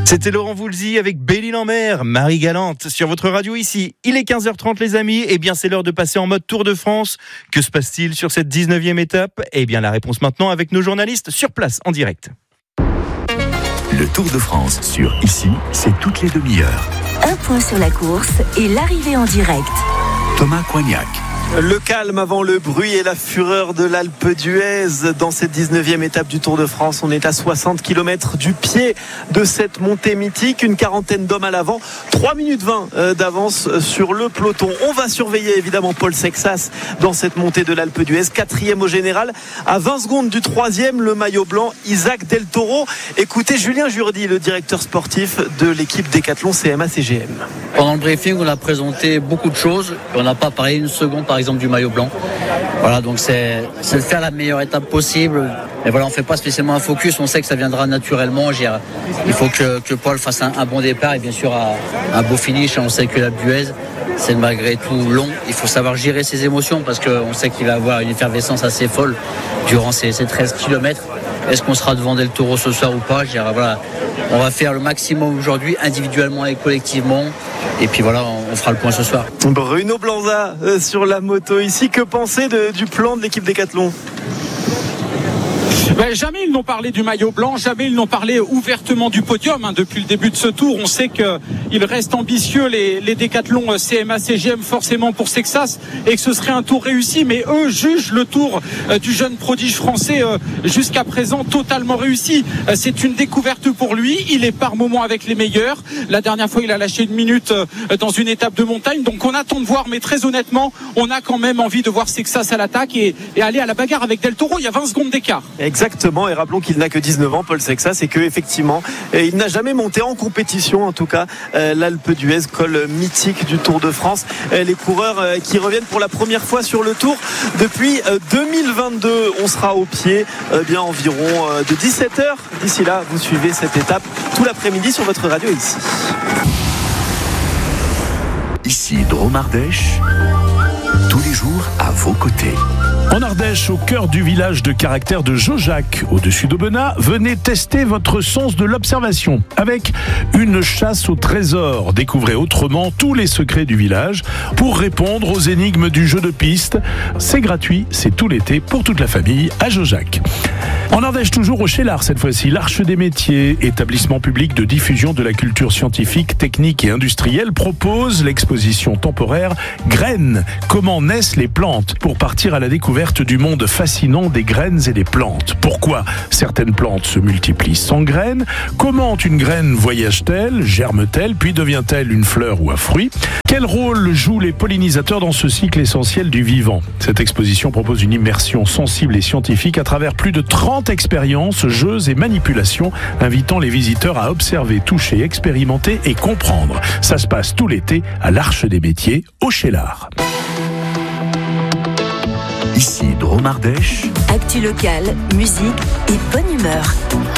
C'était Laurent Voulzy avec Belle-Île-en-Mer, Marie Galante sur votre radio ici. Il est 15h30 les amis, et bien c'est l'heure de passer en mode Tour de France. Que se passe-t-il sur cette 19e étape ? Eh bien la réponse maintenant avec nos journalistes sur place en direct. Le Tour de France sur Ici, c'est toutes les demi-heures. Un point sur la course et l'arrivée en direct. Thomas Coignac. Le calme avant le bruit et la fureur de l'Alpe d'Huez. Dans cette 19e étape du Tour de France, on est à 60 km du pied de cette montée mythique. Une quarantaine d'hommes à l'avant, 3 minutes 20 d'avance sur le peloton. On va surveiller évidemment Paul Sexas dans cette montée de l'Alpe d'Huez. 4e au général, à 20 secondes du 3e, le maillot blanc Isaac Del Toro. Écoutez Julien Jourdi, le directeur sportif de l'équipe Décathlon CMA-CGM. Pendant le briefing, on a présenté beaucoup de choses. On n'a pas parlé une seconde par exemple du maillot blanc. Voilà, donc c'est de faire la meilleure étape possible. Mais voilà, on ne fait pas spécialement un focus, on sait que ça viendra naturellement. Il faut que Paul fasse un bon départ et bien sûr un beau finish. On sait que l'Alpe d'Huez, c'est malgré tout long. Il faut savoir gérer ses émotions parce qu'on sait qu'il va avoir une effervescence assez folle durant ces 13 km. Est-ce qu'on sera devant Del Toro ce soir ou pas ? Voilà, on va faire le maximum aujourd'hui, individuellement et collectivement. Et puis voilà, on fera le point ce soir. Bruno Blanza sur la moto ici. Que penser du plan de l'équipe Décathlon ? Jamais ils n'ont parlé du maillot blanc, jamais ils n'ont parlé ouvertement du podium. Depuis le début de ce tour, on sait qu'ils restent ambitieux, les décathlons CMA-CGM, forcément pour Sexas, et que ce serait un tour réussi. Mais eux jugent le tour du jeune prodige français jusqu'à présent totalement réussi. C'est une découverte pour lui. Il est par moments avec les meilleurs. La dernière fois, il a lâché 1 minute dans une étape de montagne. Donc on attend de voir, mais très honnêtement, on a quand même envie de voir Sexas à l'attaque et aller à la bagarre avec Del Toro. Il y a 20 secondes d'écart. Exactement, et rappelons qu'il n'a que 19 ans, Paul Sexas, et qu'effectivement, il n'a jamais monté en compétition, en tout cas, l'Alpe d'Huez, col mythique du Tour de France. Les coureurs qui reviennent pour la première fois sur le Tour depuis 2022. On sera au pied bien environ de 17h. D'ici là, vous suivez cette étape tout l'après-midi sur votre radio ici. Ici Drôme-Ardèche, tous les jours à vos côtés. En Ardèche, au cœur du village de caractère de Jaujac, au-dessus d'Aubenas, venez tester votre sens de l'observation avec une chasse au trésor. Découvrez autrement tous les secrets du village pour répondre aux énigmes du jeu de piste. C'est gratuit, c'est tout l'été pour toute la famille à Jaujac. En Ardèche, toujours au Cheylard, cette fois-ci, l'Arche des Métiers, établissement public de diffusion de la culture scientifique, technique et industrielle, propose l'exposition temporaire Graines. Comment naissent les plantes ? Pour partir à la découverte du monde fascinant des graines et des plantes. Pourquoi certaines plantes se multiplient sans graines ? Comment une graine voyage-t-elle, germe-t-elle, puis devient-elle une fleur ou un fruit ? Quel rôle jouent les pollinisateurs dans ce cycle essentiel du vivant ? Cette exposition propose une immersion sensible et scientifique à travers plus de 30 expériences, jeux et manipulations, invitant les visiteurs à observer, toucher, expérimenter et comprendre. Ça se passe tout l'été à l'Arche des Métiers, au Cheylard. Ici Drôme-Ardèche. Actu locale, musique et bonne humeur.